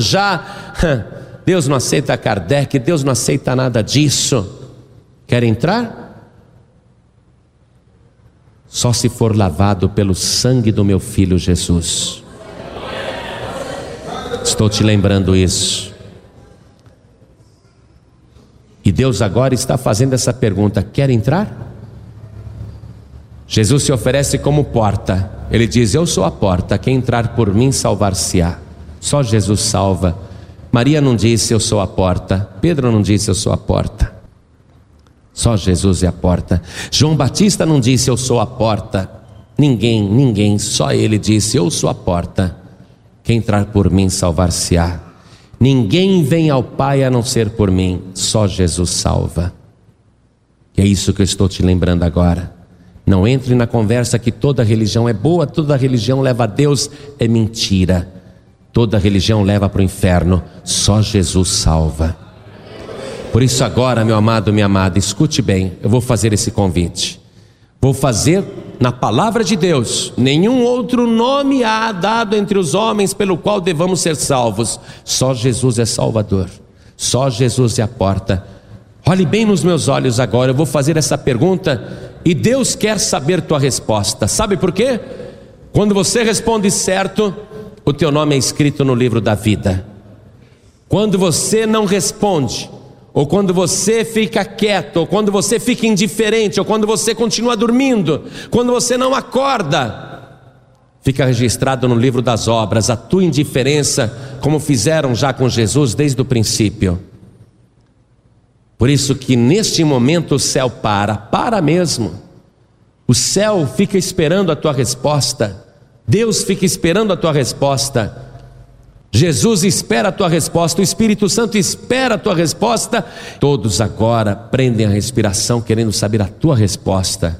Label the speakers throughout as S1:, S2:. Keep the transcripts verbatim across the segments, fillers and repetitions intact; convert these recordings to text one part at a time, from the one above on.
S1: já Deus não aceita Kardec, Deus não aceita nada disso. Quer entrar? Só se for lavado pelo sangue do meu filho Jesus. Estou te lembrando isso. E Deus agora está fazendo essa pergunta: quer entrar? Jesus se oferece como porta. Ele diz: eu sou a porta, quem entrar por mim salvar-se-á. Só Jesus salva. Maria não disse eu sou a porta, Pedro não disse eu sou a porta. Só Jesus é a porta. João Batista não disse eu sou a porta. Ninguém, ninguém, só ele disse eu sou a porta, quem entrar por mim salvar-se-á. Ninguém vem ao Pai a não ser por mim, só Jesus salva. E é isso que eu estou te lembrando agora. Não entre na conversa que toda religião é boa, toda religião leva a Deus. É mentira. Toda religião leva para o inferno, só Jesus salva. Por isso agora, meu amado, minha amada, escute bem, eu vou fazer esse convite. Vou fazer na palavra de Deus. Nenhum outro nome há dado entre os homens pelo qual devamos ser salvos. Só Jesus é Salvador. Só Jesus é a porta. Olhe bem nos meus olhos agora, eu vou fazer essa pergunta e Deus quer saber tua resposta. Sabe por quê? Quando você responde certo, o teu nome é escrito no livro da vida. Quando você não responde, ou quando você fica quieto, ou quando você fica indiferente, ou quando você continua dormindo, quando você não acorda, fica registrado no livro das obras a tua indiferença, como fizeram já com Jesus desde o princípio. Por isso que neste momento o céu para, para mesmo. O céu fica esperando a tua resposta. Deus fica esperando a tua resposta. Jesus espera a tua resposta, o Espírito Santo espera a tua resposta. Todos agora prendem a respiração querendo saber a tua resposta.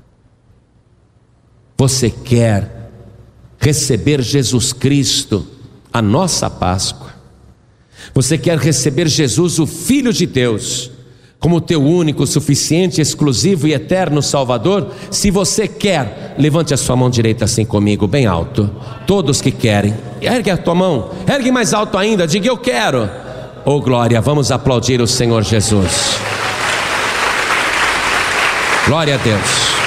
S1: Você quer receber Jesus Cristo, a nossa Páscoa? Você quer receber Jesus, o Filho de Deus, como teu único, suficiente, exclusivo e eterno Salvador? Se você quer, levante a sua mão direita assim comigo, bem alto. Todos que querem, ergue a tua mão, ergue mais alto ainda, diga eu quero. Oh glória, vamos aplaudir o Senhor Jesus. Glória a Deus.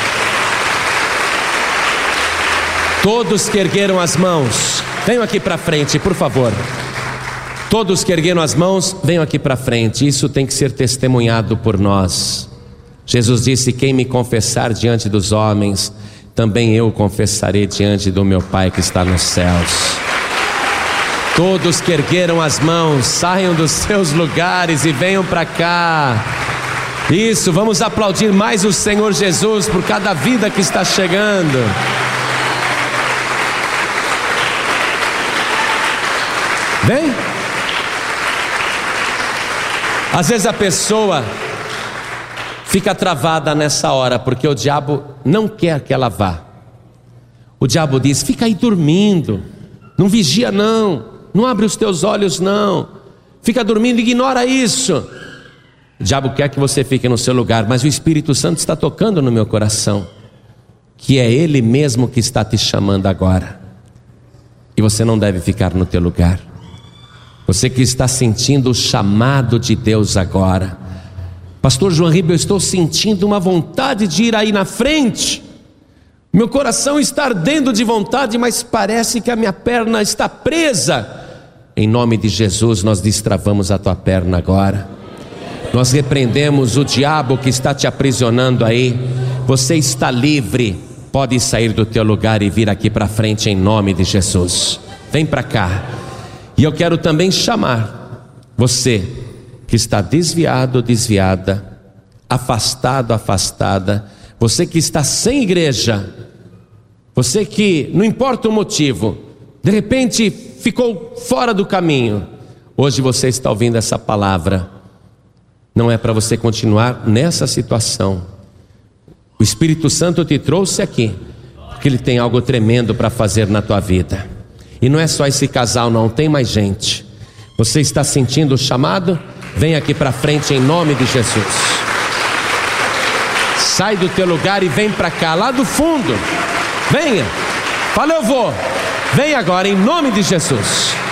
S1: Todos que ergueram as mãos, venham aqui para frente, por favor. Todos que ergueram as mãos, venham aqui para frente. Isso tem que ser testemunhado por nós. Jesus disse: quem me confessar diante dos homens, também eu confessarei diante do meu Pai que está nos céus. Todos que ergueram as mãos, saiam dos seus lugares e venham para cá. Isso, vamos aplaudir mais o Senhor Jesus por cada vida que está chegando. Vem. Às vezes a pessoa fica travada nessa hora, porque o diabo não quer que ela vá. O diabo diz: fica aí dormindo, não vigia não, não abre os teus olhos não, fica dormindo, ignora isso. O diabo quer que você fique no seu lugar, mas o Espírito Santo está tocando no meu coração, que é Ele mesmo que está te chamando agora, e você não deve ficar no teu lugar. Você que está sentindo o chamado de Deus agora: pastor João Ribeiro, eu estou sentindo uma vontade de ir aí na frente, meu coração está ardendo de vontade, mas parece que a minha perna está presa. Em nome de Jesus, nós destravamos a tua perna agora. Nós repreendemos o diabo que está te aprisionando aí. Você está livre, pode sair do teu lugar e vir aqui para frente em nome de Jesus. Vem para cá. E eu quero também chamar você que está desviado, desviada, afastado, afastada, você que está sem igreja, você que, não importa o motivo, de repente ficou fora do caminho. Hoje você está ouvindo essa palavra. Não é para você continuar nessa situação. O Espírito Santo te trouxe aqui porque Ele tem algo tremendo para fazer na tua vida. E não é só esse casal não, tem mais gente. Você está sentindo o chamado? Vem aqui para frente em nome de Jesus. Sai do teu lugar e vem para cá, lá do fundo. Venha. Fala, eu vou. Vem agora em nome de Jesus.